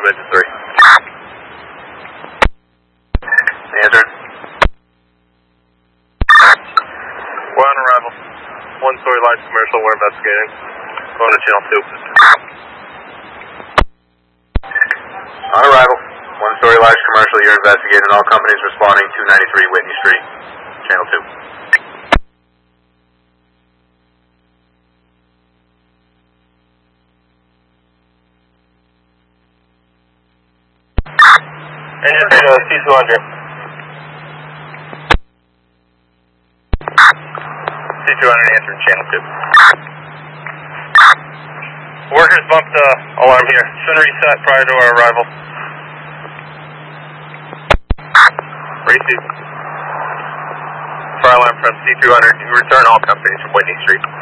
engine 3. Answer. We're on arrival. 1-story large commercial, we're investigating. Going to channel 2. On arrival. 1-story large commercial, you're investigating. All companies responding, 293 Whitney Street. Channel 2. Engine C200. C200 answering channel 2. Workers bumped alarm here. Should reset prior to our arrival. Receive. Fire alarm from C200. You return all companies from Whitney Street.